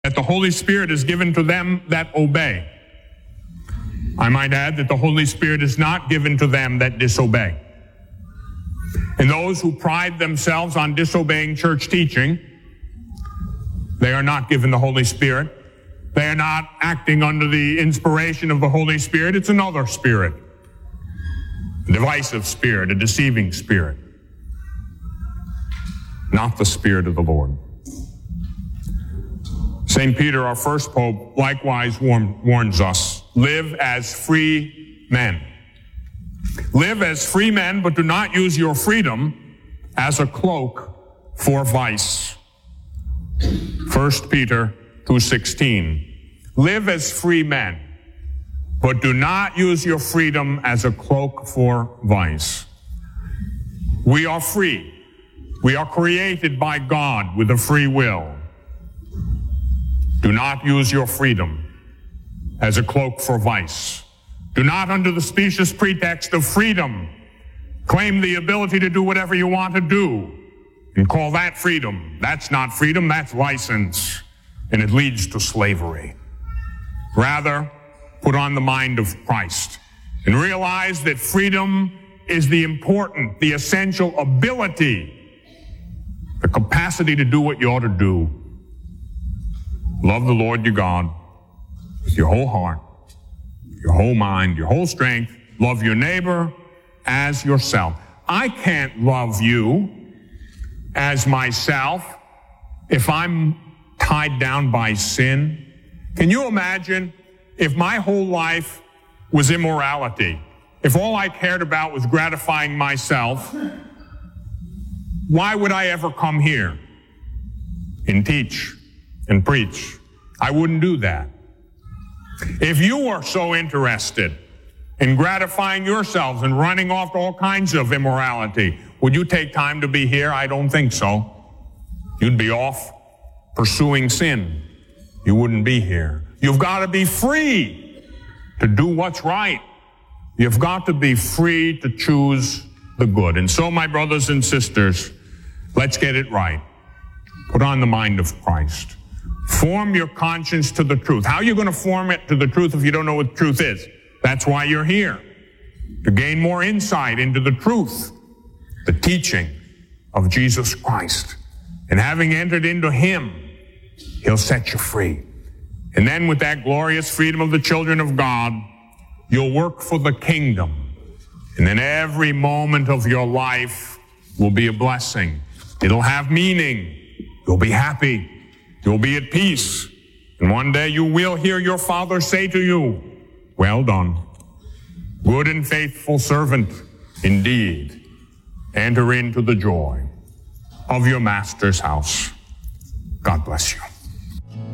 that the Holy Spirit is given to them that obey. I might add that the Holy Spirit is not given to them that disobey. And those who pride themselves on disobeying church teaching, they are not given the Holy Spirit. They are not acting under the inspiration of the Holy Spirit. It's another spirit, a divisive spirit, a deceiving spirit, not the Spirit of the Lord. St. Peter, our first pope, likewise warns us, live as free men. Live as free men, but do not use your freedom as a cloak for vice. 1 Peter 2:16. Live as free men, but do not use your freedom as a cloak for vice. We are free. We are created by God with a free will. Do not use your freedom as a cloak for vice. Do not, under the specious pretext of freedom, claim the ability to do whatever you want to do and call that freedom. That's not freedom, that's license, and it leads to slavery. Rather, put on the mind of Christ and realize that freedom is the important, the essential ability, the capacity to do what you ought to do. Love the Lord your God with your whole heart, your whole mind, your whole strength. Love your neighbor as yourself. I can't love you as myself if I'm tied down by sin. Can you imagine if my whole life was immorality? If all I cared about was gratifying myself, why would I ever come here and teach and preach? I wouldn't do that. If you were so interested in gratifying yourselves and running off to all kinds of immorality, would you take time to be here? I don't think so. You'd be off pursuing sin. You wouldn't be here. You've got to be free to do what's right. You've got to be free to choose the good. And so, my brothers and sisters, let's get it right. Put on the mind of Christ. Form your conscience to the truth. How are you going to form it to the truth if you don't know what the truth is? That's why you're here, to gain more insight into the truth, the teaching of Jesus Christ. And having entered into Him, He'll set you free. And then with that glorious freedom of the children of God, you'll work for the kingdom. And then every moment of your life will be a blessing. It'll have meaning. You'll be happy. You'll be at peace. And one day you will hear your Father say to you, well done, good and faithful servant. Indeed, enter into the joy of your Master's house. God bless you.